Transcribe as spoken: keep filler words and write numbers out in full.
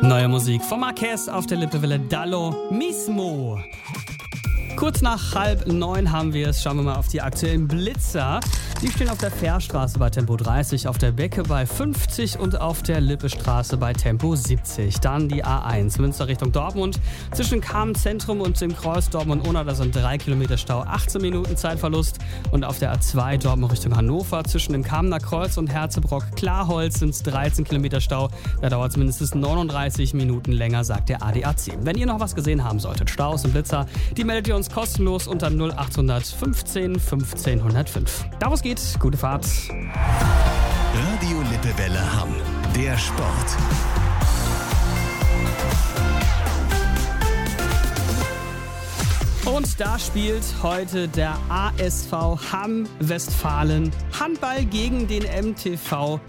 Neue Musik von Marquez auf der Lippewelle Dallo Mismo. Kurz nach halb neun haben wir es. Schauen wir mal auf die aktuellen Blitzer. Die stehen auf der Fährstraße bei Tempo dreißig, auf der Becke bei fünfzig und auf der Lippestraße bei Tempo siebzig. Dann die A eins Münster Richtung Dortmund. Zwischen Kamen Zentrum und dem Kreuz Dortmund-Unna, da sind drei Kilometer Stau, achtzehn Minuten Zeitverlust. Und auf der A zwei Dortmund Richtung Hannover zwischen dem Kamener Kreuz und Herzebrock-Klarholz sind es dreizehn Kilometer Stau. Da dauert es mindestens neununddreißig Minuten länger, sagt der A D A C. Wenn ihr noch was gesehen haben solltet, Staus und Blitzer, die meldet ihr uns kostenlos unter null achthundert fünfzehn fünfzehn hundertfünf. Da wo es geht, gute Fahrt. Radio Lippewelle Hamm, der Sport. Und da spielt heute der A S V Hamm Westfalen Handball gegen den M T V